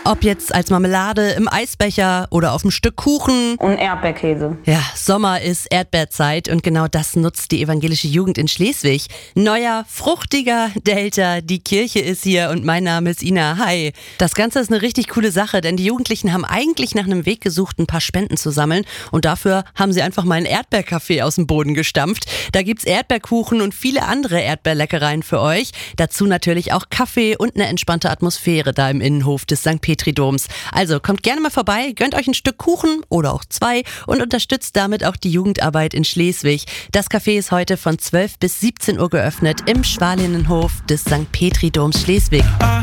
Ob jetzt als Marmelade, im Eisbecher oder auf einem Stück Kuchen. Und Erdbeerkäse. Ja, Sommer ist Erdbeerzeit und genau das nutzt die evangelische Jugend in Schleswig. Neuer, fruchtiger Delta, die Kirche ist hier und mein Name ist Ina. Hi. Das Ganze ist eine richtig coole Sache, denn die Jugendlichen haben eigentlich nach einem Weg gesucht, ein paar Spenden zu sammeln und dafür haben sie einfach mal einen Erdbeerkaffee aus dem Boden gestampft. Da gibt's Erdbeerkuchen und viele andere Erdbeerleckereien für euch. Dazu natürlich auch Kaffee und eine entspannte Atmosphäre da im Innenhof des St. Petridoms. Also kommt gerne mal vorbei, gönnt euch ein Stück Kuchen oder auch 2 und unterstützt damit auch die Jugendarbeit in Schleswig. Das Café ist heute von 12 bis 17 Uhr geöffnet im Schwalinnenhof des St. Petridoms Schleswig.